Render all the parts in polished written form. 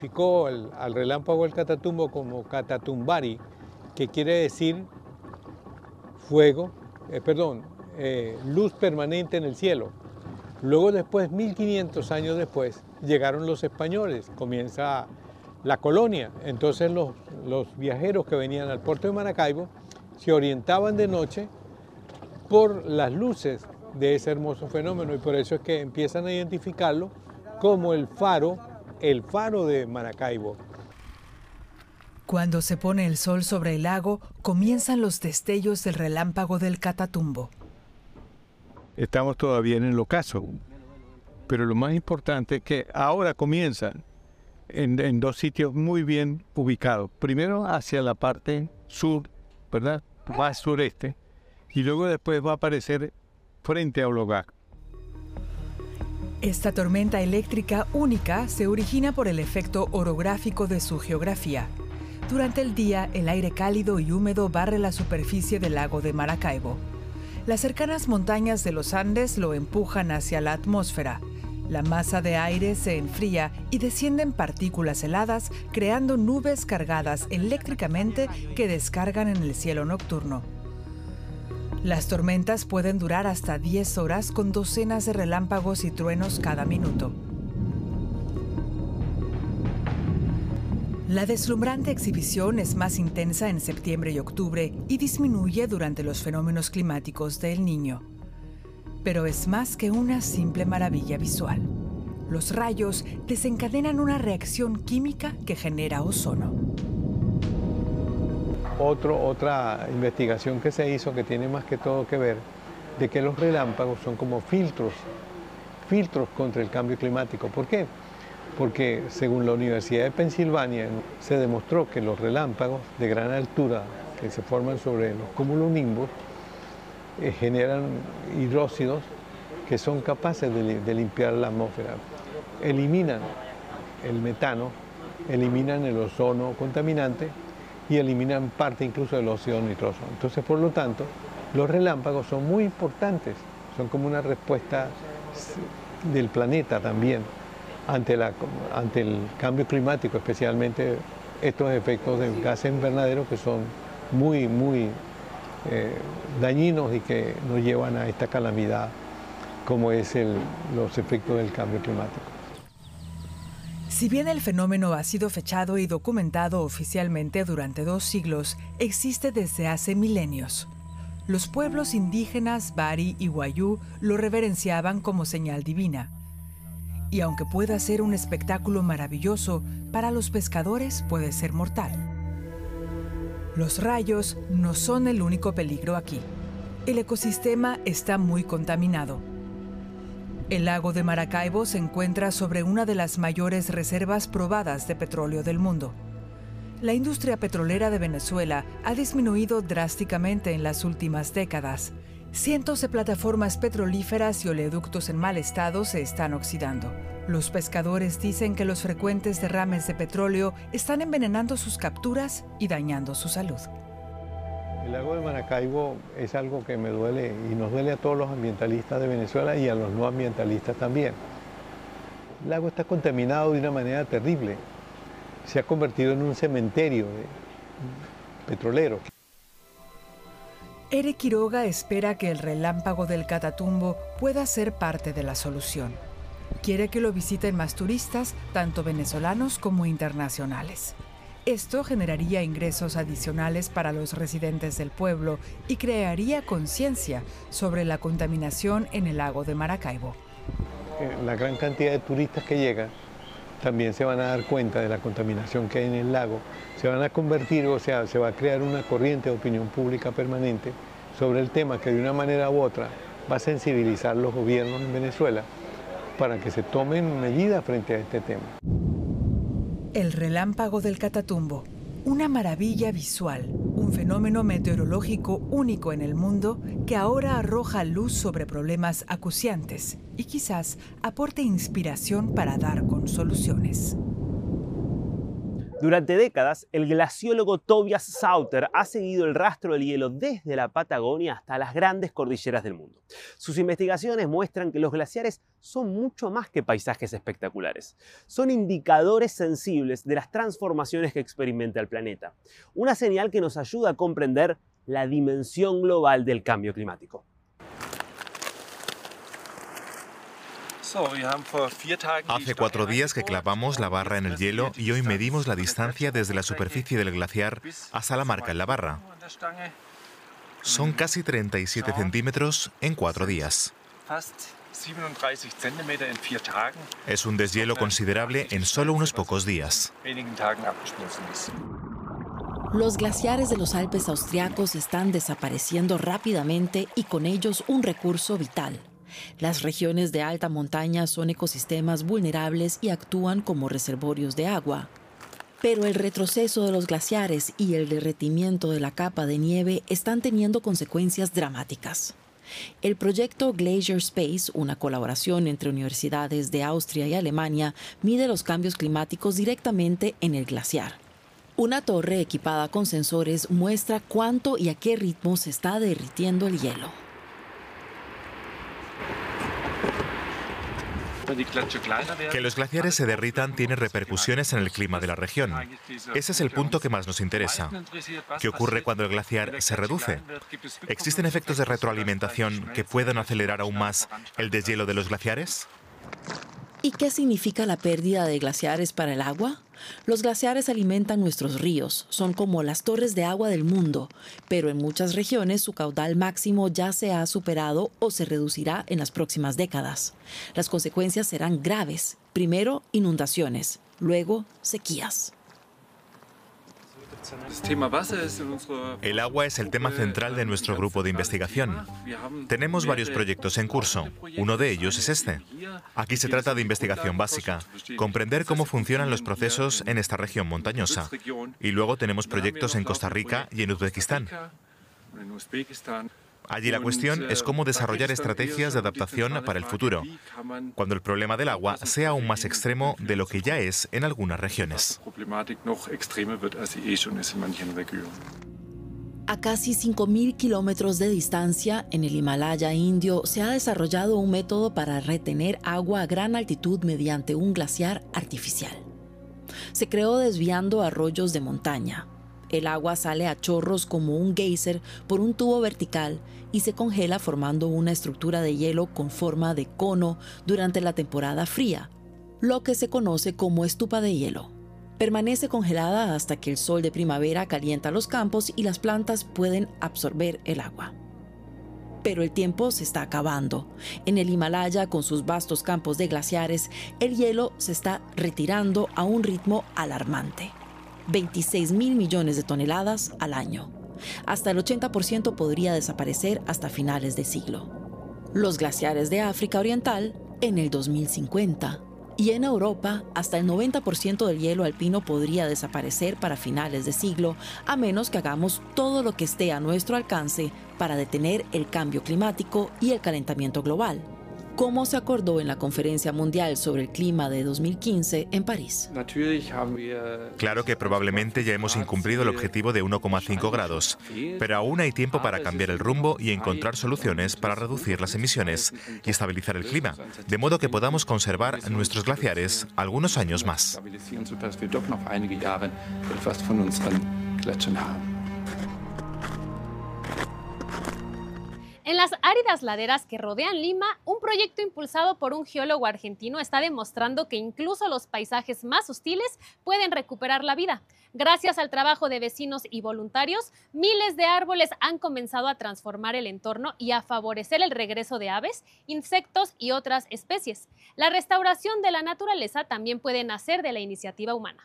Identificó al relámpago del Catatumbo como Catatumbari, que quiere decir fuego, luz permanente en el cielo. Luego después, 1500 años después, llegaron los españoles, comienza la colonia. Entonces los viajeros que venían al puerto de Maracaibo se orientaban de noche por las luces de ese hermoso fenómeno, y por eso es que empiezan a identificarlo como el faro de Maracaibo. Cuando se pone el sol sobre el lago, comienzan los destellos del relámpago del Catatumbo. Estamos todavía en el ocaso, pero lo más importante es que ahora comienzan en dos sitios muy bien ubicados. Primero hacia la parte sur, ¿verdad? Más sureste, y luego después va a aparecer frente a Ologá. Esta tormenta eléctrica única se origina por el efecto orográfico de su geografía. Durante el día, el aire cálido y húmedo barre la superficie del lago de Maracaibo. Las cercanas montañas de los Andes lo empujan hacia la atmósfera. La masa de aire se enfría y descienden partículas heladas, creando nubes cargadas eléctricamente que descargan en el cielo nocturno. Las tormentas pueden durar hasta 10 horas con docenas de relámpagos y truenos cada minuto. La deslumbrante exhibición es más intensa en septiembre y octubre y disminuye durante los fenómenos climáticos del Niño. Pero es más que una simple maravilla visual. Los rayos desencadenan una reacción química que genera ozono. Otra investigación que se hizo, que tiene más que todo que ver, de que los relámpagos son como filtros contra el cambio climático. ¿Por qué? Porque según la Universidad de Pensilvania se demostró que los relámpagos de gran altura que se forman sobre los cumulonimbus generan hidróxidos que son capaces de limpiar la atmósfera. Eliminan el metano, eliminan el ozono contaminante y eliminan parte incluso del óxido nitroso. Entonces, por lo tanto, los relámpagos son muy importantes, son como una respuesta del planeta también ante el cambio climático, especialmente estos efectos de gases invernaderos que son muy dañinos y que nos llevan a esta calamidad como es los efectos del cambio climático. Si bien el fenómeno ha sido fechado y documentado oficialmente durante 2 siglos, existe desde hace milenios. Los pueblos indígenas Bari y Wayuu lo reverenciaban como señal divina. Y aunque pueda ser un espectáculo maravilloso, para los pescadores puede ser mortal. Los rayos no son el único peligro aquí. El ecosistema está muy contaminado. El lago de Maracaibo se encuentra sobre una de las mayores reservas probadas de petróleo del mundo. La industria petrolera de Venezuela ha disminuido drásticamente en las últimas décadas. Cientos de plataformas petrolíferas y oleoductos en mal estado se están oxidando. Los pescadores dicen que los frecuentes derrames de petróleo están envenenando sus capturas y dañando su salud. El lago de Maracaibo es algo que me duele y nos duele a todos los ambientalistas de Venezuela y a los no ambientalistas también. El lago está contaminado de una manera terrible. Se ha convertido en un cementerio petrolero. Eric Quiroga espera que el relámpago del Catatumbo pueda ser parte de la solución. Quiere que lo visiten más turistas, tanto venezolanos como internacionales. Esto generaría ingresos adicionales para los residentes del pueblo y crearía conciencia sobre la contaminación en el lago de Maracaibo. La gran cantidad de turistas que llegan también se van a dar cuenta de la contaminación que hay en el lago. Se van a convertir, o sea, se va a crear una corriente de opinión pública permanente sobre el tema que de una manera u otra va a sensibilizar los gobiernos en Venezuela para que se tomen medidas frente a este tema. El relámpago del Catatumbo, una maravilla visual, un fenómeno meteorológico único en el mundo que ahora arroja luz sobre problemas acuciantes y quizás aporte inspiración para dar con soluciones. Durante décadas, el glaciólogo Tobias Sauter ha seguido el rastro del hielo desde la Patagonia hasta las grandes cordilleras del mundo. Sus investigaciones muestran que los glaciares son mucho más que paisajes espectaculares. Son indicadores sensibles de las transformaciones que experimenta el planeta. Una señal que nos ayuda a comprender la dimensión global del cambio climático. Hace 4 días que clavamos la barra en el hielo y hoy medimos la distancia desde la superficie del glaciar hasta la marca en la barra. Son casi 37 centímetros en 4 días. Es un deshielo considerable en solo unos pocos días. Los glaciares de los Alpes austriacos están desapareciendo rápidamente y con ellos un recurso vital. Las regiones de alta montaña son ecosistemas vulnerables y actúan como reservorios de agua. Pero el retroceso de los glaciares y el derretimiento de la capa de nieve están teniendo consecuencias dramáticas. El proyecto Glacier Space, una colaboración entre universidades de Austria y Alemania, mide los cambios climáticos directamente en el glaciar. Una torre equipada con sensores muestra cuánto y a qué ritmo se está derritiendo el hielo. Que los glaciares se derritan tiene repercusiones en el clima de la región. Ese es el punto que más nos interesa. ¿Qué ocurre cuando el glaciar se reduce? ¿Existen efectos de retroalimentación que puedan acelerar aún más el deshielo de los glaciares? ¿Y qué significa la pérdida de glaciares para el agua? Los glaciares alimentan nuestros ríos, son como las torres de agua del mundo, pero en muchas regiones su caudal máximo ya se ha superado o se reducirá en las próximas décadas. Las consecuencias serán graves. Primero, inundaciones, luego, sequías. El agua es el tema central de nuestro grupo de investigación. Tenemos varios proyectos en curso. Uno de ellos es este. Aquí se trata de investigación básica, comprender cómo funcionan los procesos en esta región montañosa. Y luego tenemos proyectos en Costa Rica y en Uzbekistán. Allí la cuestión es cómo desarrollar estrategias de adaptación para el futuro, cuando el problema del agua sea aún más extremo de lo que ya es en algunas regiones. A casi 5.000 kilómetros de distancia, en el Himalaya indio, se ha desarrollado un método para retener agua a gran altitud mediante un glaciar artificial. Se creó desviando arroyos de montaña. El agua sale a chorros como un geyser por un tubo vertical y se congela formando una estructura de hielo con forma de cono durante la temporada fría, lo que se conoce como estupa de hielo. Permanece congelada hasta que el sol de primavera calienta los campos y las plantas pueden absorber el agua. Pero el tiempo se está acabando. En el Himalaya, con sus vastos campos de glaciares, el hielo se está retirando a un ritmo alarmante. 26.000 millones de toneladas al año. Hasta el 80% podría desaparecer hasta finales de siglo. Los glaciares de África Oriental en el 2050. Y en Europa, hasta el 90% del hielo alpino podría desaparecer para finales de siglo, a menos que hagamos todo lo que esté a nuestro alcance para detener el cambio climático y el calentamiento global, como se acordó en la Conferencia Mundial sobre el Clima de 2015 en París. Claro que probablemente ya hemos incumplido el objetivo de 1,5 grados, pero aún hay tiempo para cambiar el rumbo y encontrar soluciones para reducir las emisiones y estabilizar el clima, de modo que podamos conservar nuestros glaciares algunos años más. En las áridas laderas que rodean Lima, un proyecto impulsado por un geólogo argentino está demostrando que incluso los paisajes más hostiles pueden recuperar la vida. Gracias al trabajo de vecinos y voluntarios, miles de árboles han comenzado a transformar el entorno y a favorecer el regreso de aves, insectos y otras especies. La restauración de la naturaleza también puede nacer de la iniciativa humana.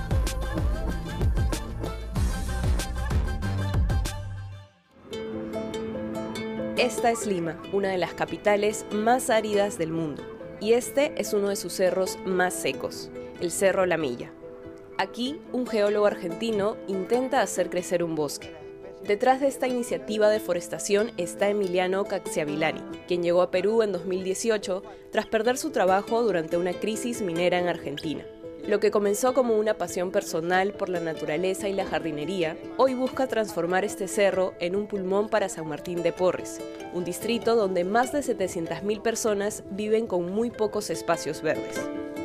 Esta es Lima, una de las capitales más áridas del mundo, y este es uno de sus cerros más secos, el Cerro La Milla. Aquí, un geólogo argentino intenta hacer crecer un bosque. Detrás de esta iniciativa de forestación está Emiliano Caxiavillani, quien llegó a Perú en 2018 tras perder su trabajo durante una crisis minera en Argentina. Lo que comenzó como una pasión personal por la naturaleza y la jardinería, hoy busca transformar este cerro en un pulmón para San Martín de Porres, un distrito donde más de 700.000 personas viven con muy pocos espacios verdes.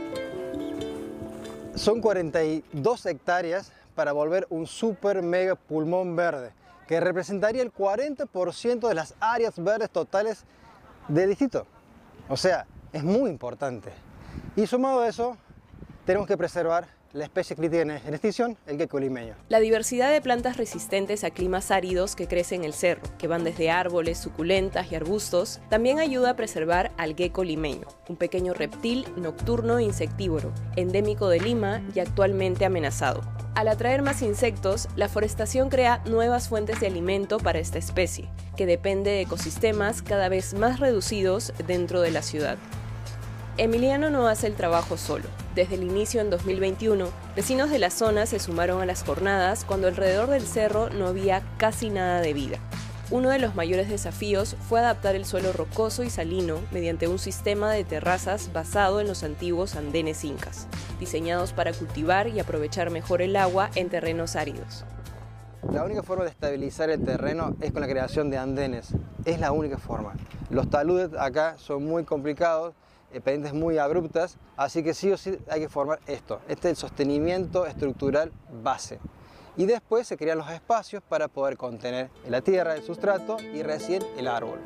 Son 42 hectáreas para volver un super mega pulmón verde, que representaría el 40% de las áreas verdes totales del distrito. O sea, es muy importante. Y sumado a eso, tenemos que preservar la especie crítica en extinción, el gecko limeño. La diversidad de plantas resistentes a climas áridos que crece en el cerro, que van desde árboles, suculentas y arbustos, también ayuda a preservar al gecko limeño, un pequeño reptil nocturno e insectívoro, endémico de Lima y actualmente amenazado. Al atraer más insectos, la forestación crea nuevas fuentes de alimento para esta especie, que depende de ecosistemas cada vez más reducidos dentro de la ciudad. Emiliano no hace el trabajo solo. Desde el inicio en 2021, vecinos de la zona se sumaron a las jornadas cuando alrededor del cerro no había casi nada de vida. Uno de los mayores desafíos fue adaptar el suelo rocoso y salino mediante un sistema de terrazas basado en los antiguos andenes incas, diseñados para cultivar y aprovechar mejor el agua en terrenos áridos. La única forma de estabilizar el terreno es con la creación de andenes. Es la única forma. Los taludes acá son muy complicados, pendientes muy abruptas, así que sí o sí hay que formar esto. Este es el sostenimiento estructural base. Y después se crean los espacios para poder contener la tierra, el sustrato y recién el árbol.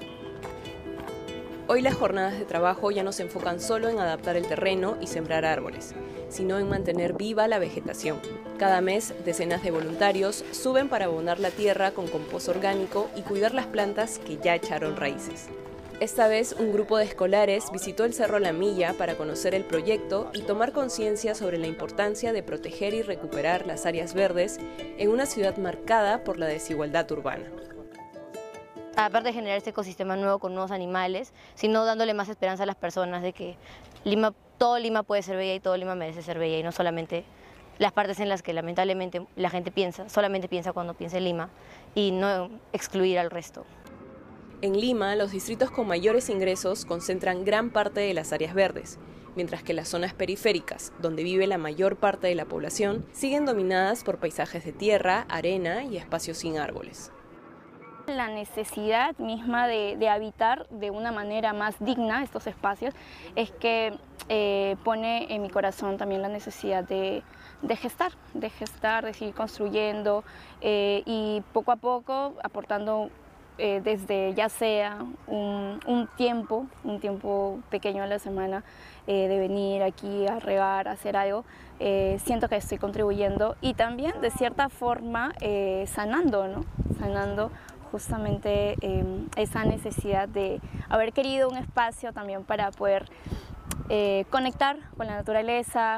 Hoy las jornadas de trabajo ya no se enfocan solo en adaptar el terreno y sembrar árboles, sino en mantener viva la vegetación. Cada mes, decenas de voluntarios suben para abonar la tierra con compost orgánico y cuidar las plantas que ya echaron raíces. Esta vez, un grupo de escolares visitó el Cerro La Milla para conocer el proyecto y tomar conciencia sobre la importancia de proteger y recuperar las áreas verdes en una ciudad marcada por la desigualdad urbana. Aparte de generar este ecosistema nuevo con nuevos animales, sino dándole más esperanza a las personas de que todo Lima puede ser bella y todo Lima merece ser bella, y no solamente las partes en las que lamentablemente la gente solamente piensa cuando piensa en Lima, y no excluir al resto. En Lima, los distritos con mayores ingresos concentran gran parte de las áreas verdes, mientras que las zonas periféricas, donde vive la mayor parte de la población, siguen dominadas por paisajes de tierra, arena y espacios sin árboles. La necesidad misma de habitar de una manera más digna estos espacios es que pone en mi corazón también la necesidad de gestar, de seguir construyendo y poco a poco aportando desde ya sea un tiempo pequeño a la semana de venir aquí a regar, a hacer algo, siento que estoy contribuyendo y también de cierta forma sanando, ¿no? Sanando justamente esa necesidad de haber querido un espacio también para poder conectar con la naturaleza.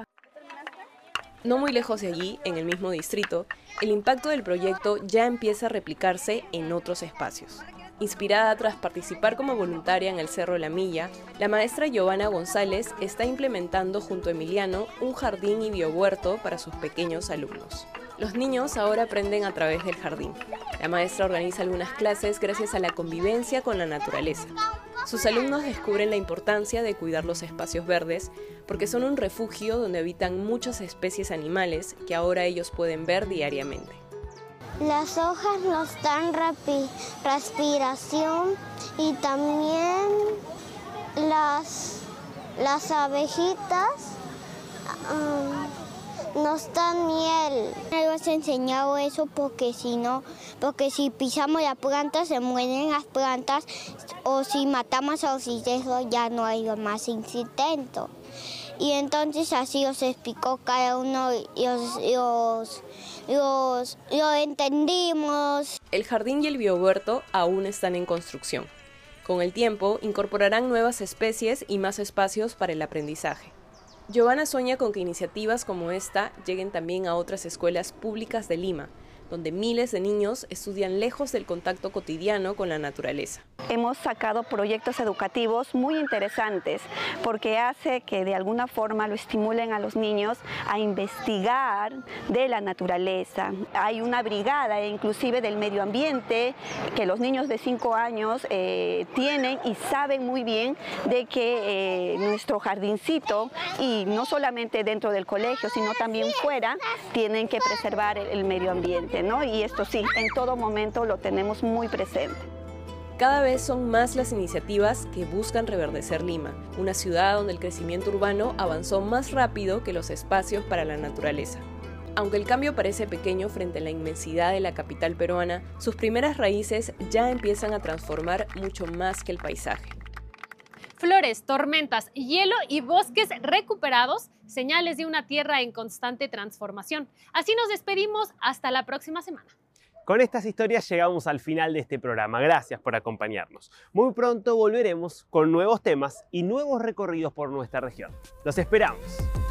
No muy lejos de allí, en el mismo distrito, el impacto del proyecto ya empieza a replicarse en otros espacios. Inspirada tras participar como voluntaria en el Cerro La Milla, la maestra Giovanna González está implementando junto a Emiliano un jardín y biohuerto para sus pequeños alumnos. Los niños ahora aprenden a través del jardín. La maestra organiza algunas clases gracias a la convivencia con la naturaleza. Sus alumnos descubren la importancia de cuidar los espacios verdes porque son un refugio donde habitan muchas especies animales que ahora ellos pueden ver diariamente. Las hojas nos dan respiración y también las abejitas nos dan miel. Me has enseñado eso porque si pisamos las plantas se mueren las plantas, o si matamos a los insectos ya no hay más insectos. Y entonces así os explicó cada uno y lo entendimos. El jardín y el biohuerto aún están en construcción. Con el tiempo incorporarán nuevas especies y más espacios para el aprendizaje. Giovanna sueña con que iniciativas como esta lleguen también a otras escuelas públicas de Lima, donde miles de niños estudian lejos del contacto cotidiano con la naturaleza. Hemos sacado proyectos educativos muy interesantes porque hace que de alguna forma lo estimulen a los niños a investigar de la naturaleza. Hay una brigada inclusive del medio ambiente que los niños de 5 años tienen y saben muy bien de que nuestro jardincito, y no solamente dentro del colegio sino también fuera, tienen que preservar el medio ambiente, ¿no? Y esto sí, en todo momento lo tenemos muy presente. Cada vez son más las iniciativas que buscan reverdecer Lima, una ciudad donde el crecimiento urbano avanzó más rápido que los espacios para la naturaleza. Aunque el cambio parece pequeño frente a la inmensidad de la capital peruana, sus primeras raíces ya empiezan a transformar mucho más que el paisaje. Flores, tormentas, hielo y bosques recuperados, señales de una tierra en constante transformación. Así nos despedimos hasta la próxima semana. Con estas historias llegamos al final de este programa. Gracias por acompañarnos. Muy pronto volveremos con nuevos temas y nuevos recorridos por nuestra región. Los esperamos.